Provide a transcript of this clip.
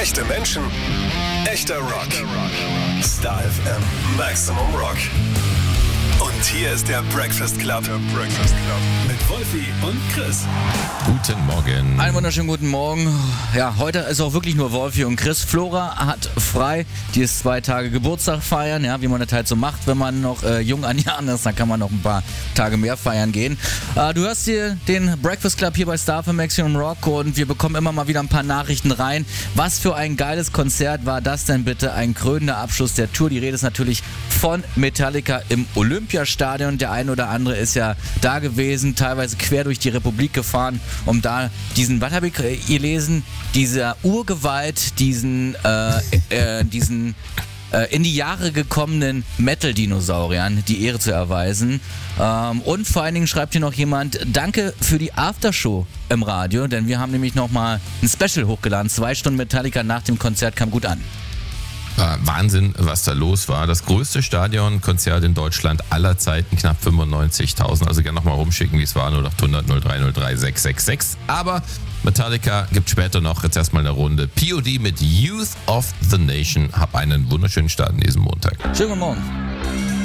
Echte Menschen, echter Rock. Star FM Maximum Rock. Und hier ist der Breakfast Club. Mit Wolfi und Chris. Guten Morgen. Einen wunderschönen guten Morgen. Ja, heute ist auch wirklich nur Wolfi und Chris. Flora hat frei. Die ist 2 Tage Geburtstag feiern, ja, wie man das halt so macht, wenn man noch jung an Jahren ist. Dann kann man noch ein paar Tage mehr feiern gehen. Du hörst hier den Breakfast Club hier bei Star FM Maximum Rock und wir bekommen immer mal wieder ein paar Nachrichten rein. Was für ein geiles Konzert war das denn bitte? Ein krönender Abschluss der Tour. Die Rede ist natürlich von Metallica im Olympiastadion. Der eine oder andere ist ja da gewesen, teilweise quer durch die Republik gefahren, um da diesen, was habe ich gelesen, dieser Urgewalt, diesen in die Jahre gekommenen Metal-Dinosauriern die Ehre zu erweisen. Und vor allen Dingen schreibt hier noch jemand, danke für die Aftershow im Radio, denn wir haben nämlich nochmal ein Special hochgeladen. 2 Stunden Metallica nach dem Konzert, kam gut an. Wahnsinn, was da los war. Das größte Stadionkonzert in Deutschland aller Zeiten, knapp 95.000. Also gerne nochmal rumschicken, wie es war, 0800 030 666. Aber Metallica gibt später noch, jetzt erstmal eine Runde POD mit Youth of the Nation. Hab einen wunderschönen Start in diesem Montag. Schönen guten Morgen.